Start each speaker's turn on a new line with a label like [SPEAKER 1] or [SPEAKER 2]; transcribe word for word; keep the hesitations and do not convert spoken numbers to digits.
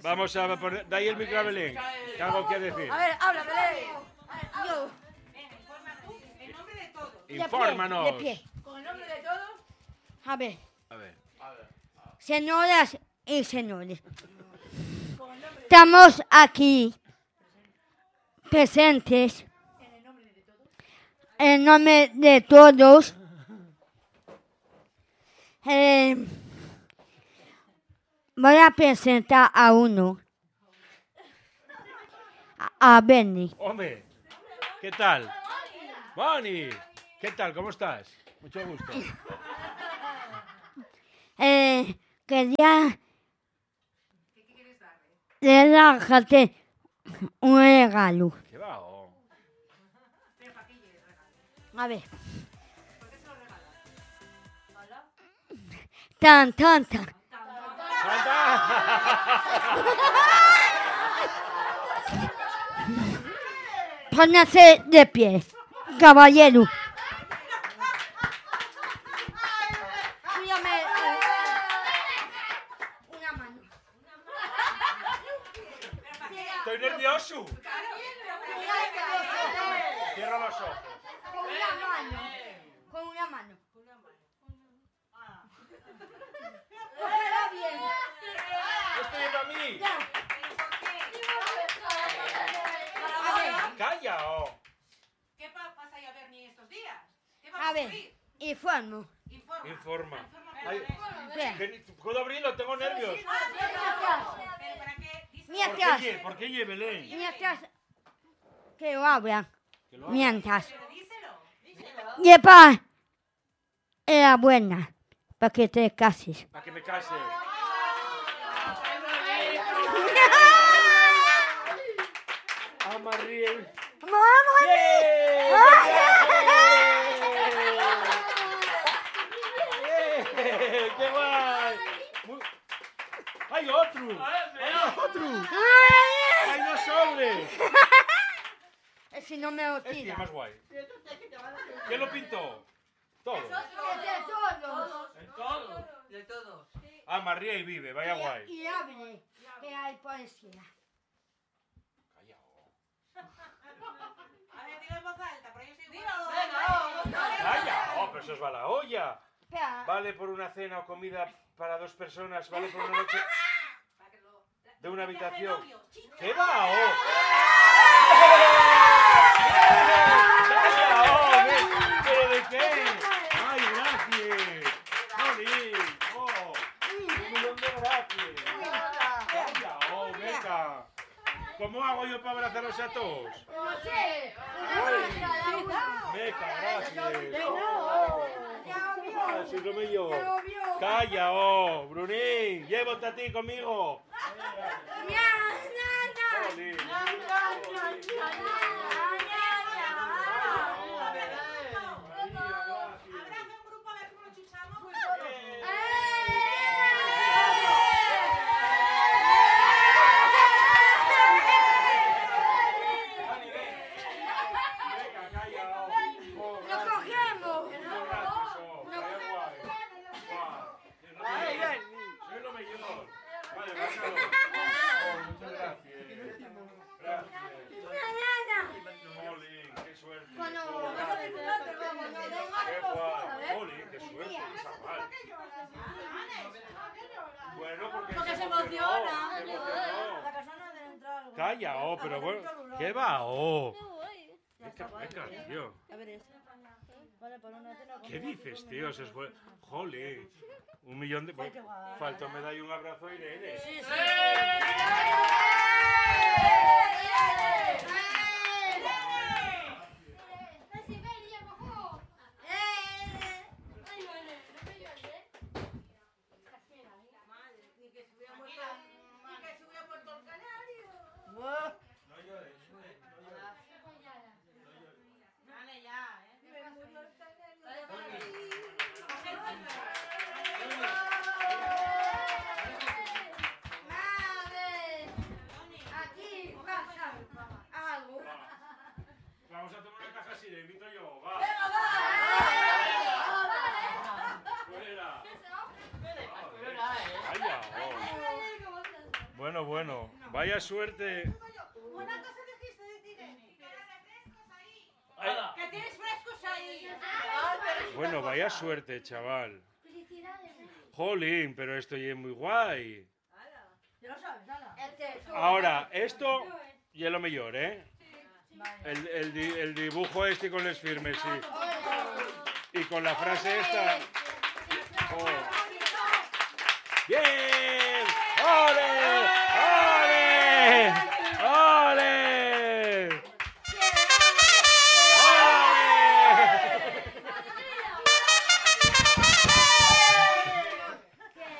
[SPEAKER 1] Vamos a poner... De ahí el micro a Belén. ¿Qué algo que decir?
[SPEAKER 2] A ver, habla, Belén. Yo.
[SPEAKER 3] Venga, informa tú, en nombre de todos.
[SPEAKER 1] Infórmanos.
[SPEAKER 2] De pie.
[SPEAKER 3] Con el nombre de todos.
[SPEAKER 2] A ver.
[SPEAKER 1] A ver.
[SPEAKER 2] Señoras y señores. Estamos aquí presentes en nombre de todos. Eh, voy a presentar a uno. A, a Benny.
[SPEAKER 1] Hombre, ¿qué tal? Bonnie, ¿qué tal? ¿Cómo estás? Mucho gusto.
[SPEAKER 2] Eh, quería regalarte un regalo.
[SPEAKER 1] ¿Qué va? Oh.
[SPEAKER 2] A ver. Tan, tan, tan. Póngase de pie, caballero. Mírame, eh, una mano.
[SPEAKER 1] Estoy nervioso. Cierra los ojos.
[SPEAKER 2] Con una mano. Con una mano. Cógela bien.
[SPEAKER 1] Esto es para mí.
[SPEAKER 2] Ya. A ver,
[SPEAKER 1] Calla. Oh.
[SPEAKER 3] ¿Qué pa- pasa ahí a Bernie estos días? ¿Qué va
[SPEAKER 2] a
[SPEAKER 3] a
[SPEAKER 2] ver,
[SPEAKER 3] ocurrir?
[SPEAKER 2] informo.
[SPEAKER 3] Informa.
[SPEAKER 1] Informa.
[SPEAKER 3] Informa.
[SPEAKER 1] Ay,
[SPEAKER 2] Espera.
[SPEAKER 1] que ni- ¿Puedo abrirlo? Tengo nervios.
[SPEAKER 3] Pero para qué dice
[SPEAKER 1] ¿Por
[SPEAKER 2] Mientras,
[SPEAKER 1] qué, lle- ¿Por qué lle, Belén?
[SPEAKER 2] mientras que lo abran,
[SPEAKER 1] Que lo abra.
[SPEAKER 2] mientras.
[SPEAKER 3] pero díselo.
[SPEAKER 2] Lleva era buena para que te cases.
[SPEAKER 1] Para que me case. Amarriel.
[SPEAKER 2] ¡Mamá!
[SPEAKER 1] ¡Eh! ¡Qué guay! Muy- ¡Hay otro! ¡Hay otro! ¡Hay dos sobres!
[SPEAKER 2] Si no me lo
[SPEAKER 1] Este
[SPEAKER 2] tira.
[SPEAKER 1] es más guay. ¿Quién lo pintó? Todo.
[SPEAKER 2] Es de todos.
[SPEAKER 1] ¿En todo?
[SPEAKER 4] De todos.
[SPEAKER 1] Ah, María y vive, vaya guay.
[SPEAKER 2] Y abre, que hay por encima.
[SPEAKER 1] Calla.
[SPEAKER 3] A ver, dilo en voz alta, porque yo soy igual.
[SPEAKER 1] Calla. Oh, pero eso os va la olla.
[SPEAKER 2] Espera.
[SPEAKER 1] Vale por una cena o comida para dos personas, vale por una noche de una habitación. ¿Qué va? Oh? ¡Calla! Oh, ve- ¿Pero de qué? ¡Ay, gracias! ¡Joder! ¡Oh! ¡Un millón de gracias! ¡Calla! ¡Oh, venga! ¿Cómo hago yo para abrazarlos a todos?
[SPEAKER 2] No sé.
[SPEAKER 1] Meca, gracias. Oh. Ah, soy lo mejor. Calla, oh, Brunín, llévate a ti conmigo. Jolín.
[SPEAKER 3] Abraza un grupo a ver cómo lo chuchamos.
[SPEAKER 1] Venga, calla, oh. Oh,
[SPEAKER 2] Lo
[SPEAKER 1] gracias.
[SPEAKER 2] cogemos.
[SPEAKER 1] Muchas gracias, oh. Vaya guay. Guau. Soy lo mejor. Vale, bájalo. Oh, muchas gracias. Gracias. Jolín, qué suerte.
[SPEAKER 2] Bueno,
[SPEAKER 1] Oh,
[SPEAKER 2] vas a disfrutarte, vamos, no, no,
[SPEAKER 1] qué
[SPEAKER 2] no,
[SPEAKER 1] guay. Jolín, qué suerte, chaval. Bueno, porque,
[SPEAKER 2] Porque se
[SPEAKER 1] emocionó,
[SPEAKER 2] emociona.
[SPEAKER 1] se emocionó.
[SPEAKER 2] La persona de entrar.
[SPEAKER 1] Calla, oh, pero bueno. ¿Qué va, oh? Venga, venga, tío.
[SPEAKER 2] A ver esto. Vale, por una cena.
[SPEAKER 1] ¿Qué dices, tío? Se fue. Jolín. Un millón de. Bueno, falta me da y un abrazo a Irene.
[SPEAKER 2] Sí, sí.
[SPEAKER 3] Dale ya,
[SPEAKER 2] Aquí pasa algo.
[SPEAKER 1] Vamos a tomar una caja así, le invito yo. Va. Fuera. Vaya, oh. Bueno, bueno. Vaya suerte.
[SPEAKER 3] Una cosa dijiste, dime. Que los refrescos ahí.
[SPEAKER 1] Ay,
[SPEAKER 3] Que tienes frescos ahí.
[SPEAKER 1] bueno, vaya suerte, chaval.
[SPEAKER 4] Felicidades.
[SPEAKER 1] Jolín, pero esto ya es muy guay.
[SPEAKER 2] Ya lo sabes, ala.
[SPEAKER 1] Ahora, esto ya es lo mejor, ¿eh? El, el, di- el dibujo este con los firmes, sí. Y con la frase esta. Oh. ¡Bien! ¡Ole! ¡Ole!